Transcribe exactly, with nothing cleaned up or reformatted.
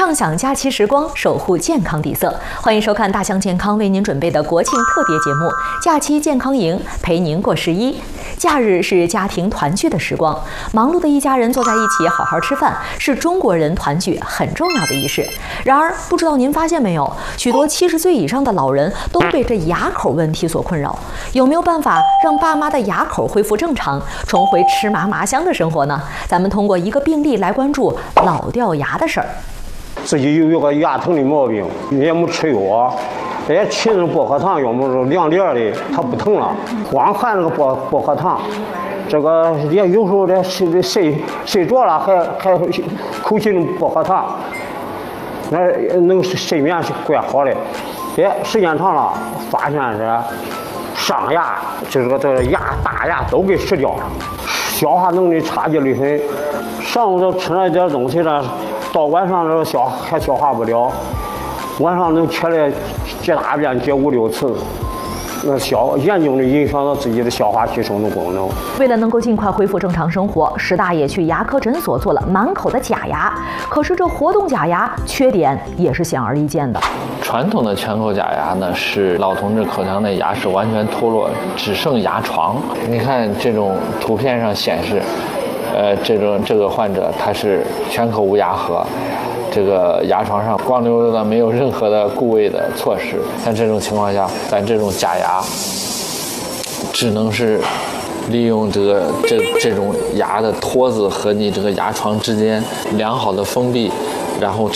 畅享假期时光，守护健康底色。欢迎收看大象健康为您准备的国庆特别节目《假期健康营》，陪您过十一。假日是家庭团聚的时光，忙碌的一家人坐在一起好好吃饭，是中国人团聚很重要的仪式。然而，不知道您发现没有，许多七十岁以上的老人都被这牙口问题所困扰。有没有办法让爸妈的牙口恢复正常，重回吃麻麻香的生活呢？咱们通过一个病例来关注老掉牙的事儿。 自己有有个牙疼的毛病，也没吃药，也吃那薄荷糖，要么凉凉的，它不疼了。光含那个薄薄荷糖，这个也有时候这睡睡睡着了，还还口吸那薄荷糖，那能睡眠是怪好的。哎，时间长了，发现是上牙，就是个这个牙大牙都给吃掉了，消化能力差劲的很。上午都吃了一点东西了。到晚上这消还消化不了，晚上能起来解大便解五六次，那消严重的影响到自己的消化吸收的功能。 为了能够尽快恢复正常生活，石大爷去牙科诊所做了满口的假牙。可是这活动假牙缺点也是显而易见的。 传统的全口假牙呢，是老同志口腔内牙齿完全脱落，只剩牙床。你看这种图片上显示。呃，这种这个患者他是全口无牙颌，这个牙床上光溜溜的，没有任何的固位的措施。像这种情况下，咱这种假牙只能是利用这个这这种牙的托子和你这个牙床之间良好的封闭，然后